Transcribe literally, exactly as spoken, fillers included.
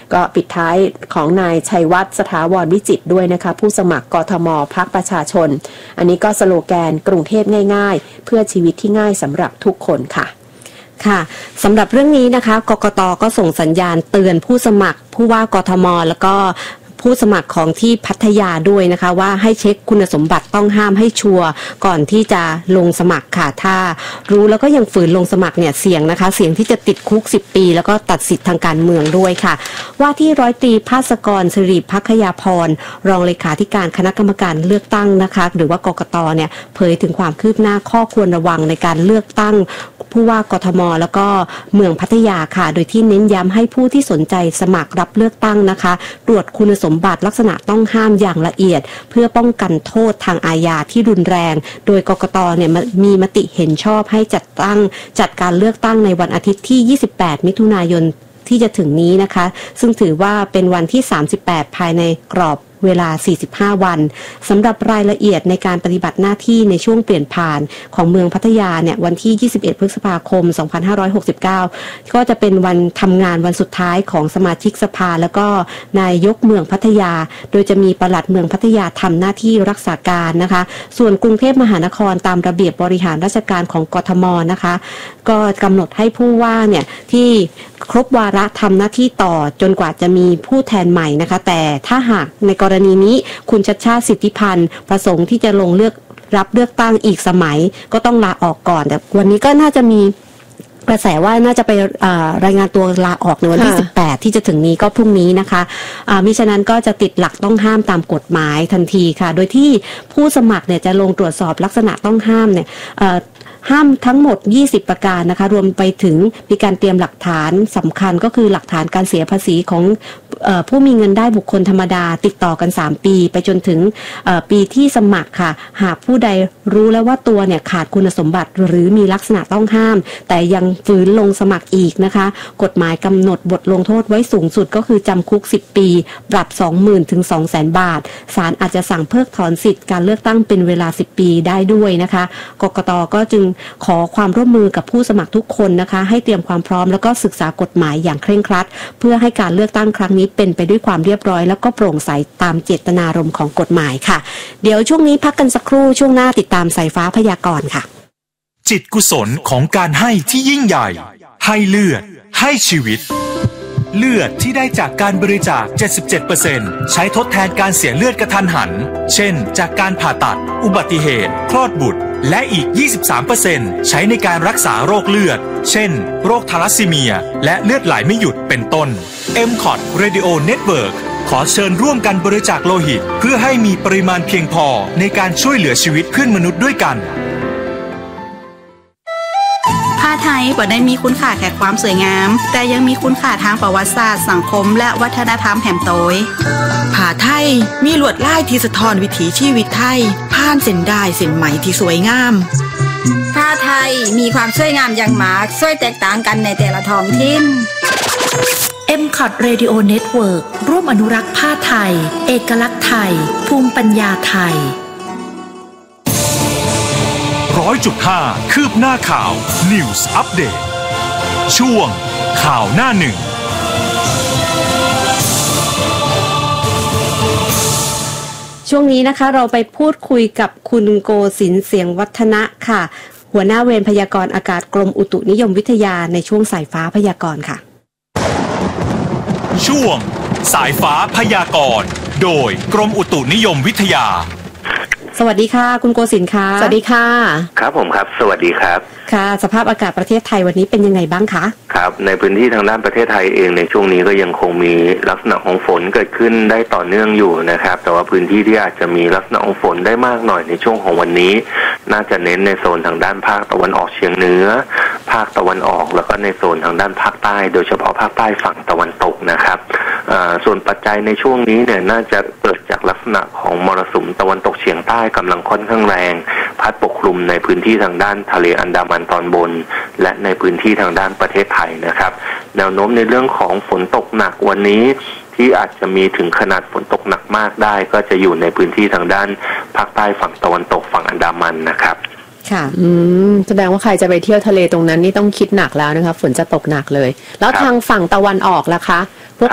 ก็ปิดท้ายของนายชัยวัฒน์สถาวรวิจิตรด้วยนะคะผู้สมัครกทมพรรคประชาชนอันนี้ก็สโลแกนกรุงเทพง่ายๆเพื่อชีวิตที่ง่ายสำหรับทุกคนค่ะค่ะสำหรับเรื่องนี้นะคะกกต.ก็ส่งสัญญาณเตือนผู้สมัครผู้ว่ากทมแล้วก็ผู้สมัครของที่พัทยาด้วยนะคะว่าให้เช็คคุณสมบัติต้องห้ามให้ชัวร์ก่อนที่จะลงสมัครค่ะถ้ารู้แล้วก็ยังฝืนลงสมัครเนี่ยเสี่ยงนะคะเสี่ยงที่จะติดคุกสิบปีแล้วก็ตัดสิทธิ์ทางการเมืองด้วยค่ะว่าที่ร้อยตรีภาสกรสิริภัคยาพรรองเลขาธิการคณะกรรมการเลือกตั้งนะคะหรือว่ากกต.เนี่ยเผยถึงความคืบหน้าข้อควรระวังในการเลือกตั้งผู้ว่ากทมแล้วก็เมืองพัทยาค่ะโดยที่เน้นย้ำให้ผู้ที่สนใจสมัครรับเลือกตั้งนะคะตรวจคุณสมบัติลักษณะต้องห้ามอย่างละเอียดเพื่อป้องกันโทษทางอาญาที่รุนแรงโดยกกต.เนี่ยมีมติเห็นชอบให้จัดตั้งจัดการเลือกตั้งในวันอาทิตย์ที่ยี่สิบแปดมิถุนายนที่จะถึงนี้นะคะซึ่งถือว่าเป็นวันที่สามสิบแปดภายในกรอบเวลาสี่สิบห้าวันสำหรับรายละเอียดในการปฏิบัติหน้าที่ในช่วงเปลี่ยนผ่านของเมืองพัทยาเนี่ยวันที่ยี่สิบเอ็ดพฤษภาคมสองพันห้าร้อยหกสิบเก้าก็จะเป็นวันทำงานวันสุดท้ายของสมาชิกสภาแล้วก็นายกเมืองพัทยาโดยจะมีปลัดเมืองพัทยาทำหน้าที่รักษาการนะคะส่วนกรุงเทพมหานครตามระเบียบบริหารราชการของกทมนะคะก็กำหนดให้ผู้ว่าเนี่ยที่ครบวาระทำหน้าที่ต่อจนกว่าจะมีผู้แทนใหม่นะคะแต่ถ้าหากในกรณีนี้คุณชัชชาติสิทธิพันธ์ประสงค์ที่จะลงเลือกรับเลือกตั้งอีกสมัยก็ต้องลาออกก่อนแต่วันนี้ก็น่าจะมีกระแสว่าน่าจะไปรายงานตัวลาออกในวันที่สิบแปดที่จะถึงนี้ก็พรุ่งนี้นะคะมิฉะนั้นก็จะติดหลักต้องห้ามตามกฎหมายทันทีค่ะโดยที่ผู้สมัครเนี่ยจะลงตรวจสอบลักษณะต้องห้ามเนี่ยห้ามทั้งหมดยี่สิบประการนะคะรวมไปถึงมีการเตรียมหลักฐานสำคัญก็คือหลักฐานการเสียภาษีของเอ่อผู้มีเงินได้บุคคลธรรมดาติดต่อกันสามปีไปจนถึงปีที่สมัครค่ะหากผู้ใดรู้แล้วว่าตัวเนี่ยขาดคุณสมบัติหรือมีลักษณะต้องห้ามแต่ยังฝืนลงสมัครอีกนะคะกฎหมายกำหนดบทลงโทษไว้สูงสุดก็คือจำคุกสิบปีปรับ สองหมื่น ถึง สองแสน บาทศาลอาจจะสั่งเพิกถอนสิทธิ์การเลือกตั้งเป็นเวลาสิบปีได้ด้วยนะคะกกต.ก็จึงขอความร่วมมือกับผู้สมัครทุกคนนะคะให้เตรียมความพร้อมแล้วก็ศึกษากฎหมายอย่างเคร่งครัดเพื่อให้การเลือกตั้งครั้งนี้เป็นไปด้วยความเรียบร้อยแล้วก็โปร่งใสตามเจตนารมณ์ของกฎหมายค่ะเดี๋ยวช่วงนี้พักกันสักครู่ช่วงหน้าติดตามสายฟ้าพยากรณ์ค่ะจิตกุศลของการให้ที่ยิ่งใหญ่ให้เลือดให้ชีวิตเลือดที่ได้จากการบริจาค เจ็ดสิบเจ็ดเปอร์เซ็นต์ ใช้ทดแทนการเสียเลือดกระทันหันเช่นจากการผ่าตัดอุบัติเหตุคลอดบุตรและอีก ยี่สิบสามเปอร์เซ็นต์ ใช้ในการรักษาโรคเลือดเช่นโรคทาลัสซีเมียและเลือดไหลไม่หยุดเป็นต้น เอ็ม ซี โอ ที Radio Network ขอเชิญร่วมกันบริจาคโลหิตเพื่อให้มีปริมาณเพียงพอในการช่วยเหลือชีวิตเพื่อนมนุษย์ด้วยกันผ้าไทยบ่ได้มีคุณค่าแค่ความสวยงามแต่ยังมีคุณค่าทางประวัติศาสตร์สังคมและวัฒนธรรมแห่มโตยผ้าไทยมีลวดลายที่สะท้อนวิถีชีวิตไทยผ่านเส้นด้ายเส้นไหมที่สวยงามผ้าไทยมีความสวยงามอย่างมากสวยแตกต่างกันในแต่ละท้องถิ่นเอ็ม ซี โอ ที Radio Network ร่วมอนุรักษ์ผ้าไทยเอกลักษณ์ไทยภูมิปัญญาไทยร้อยจุดห้าคืบหน้าข่าว News Update ช่วงข่าวหน้าหนึ่งช่วงนี้นะคะเราไปพูดคุยกับคุณโกศินทร์เสียงวัฒนะค่ะหัวหน้าเวรพยากรณ์อากาศกรมอุตุนิยมวิทยาในช่วงสายฟ้าพยากรณ์ค่ะช่วงสายฟ้าพยากรณ์โดยกรมอุตุนิยมวิทยาสวัสดีค่ะคุณโกศินทร์ค่ะสวัสดีค่ะครับผมครับสวัสดีครับค่ะสภาพอากาศประเทศไทยวันนี้เป็นยังไงบ้างคะครับในพื้นที่ทางด้านประเทศไทยเองในช่วงนี้ก็ยังคงมีลักษณะของฝนเกิดขึ้นได้ต่อเนื่องอยู่นะครับแต่ว่าพื้นที่ที่อาจจะมีลักษณะของฝนได้มากหน่อยในช่วงของวันนี้น่าจะเน้นในโซนทางด้านภาคตะวันออกเฉียงเหนือภาคตะวันออกแล้วก็ในโซนทางด้านภาคใต้โดยเฉพาะภาคใต้ฝั่งตะวันตกนะครับส่วนปัจจัยในช่วงนี้เนี่ยน่าจะเกิดจากลักษณะของมรสุมตะวันตกเฉียงใต้กำลังค่อนข้างแรงพัดปกคลุมในพื้นที่ทางด้านทะเลอันดามันตอนบนและในพื้นที่ทางด้านประเทศไทยนะครับแนวโน้มในเรื่องของฝนตกหนักวันนี้ที่อาจจะมีถึงขนาดฝนตกหนักมากได้ก็จะอยู่ในพื้นที่ทางด้านภาคใต้ฝั่งตะวันตกฝั่งอันดามันนะครับค่ะอืมแสดงว่าใครจะไปเที่ยวทะเลตรงนั้นนี่ต้องคิดหนักแล้วนะคะฝนจะตกหนักเลยแล้วทางฝั่งตะวันออกล่ะคะ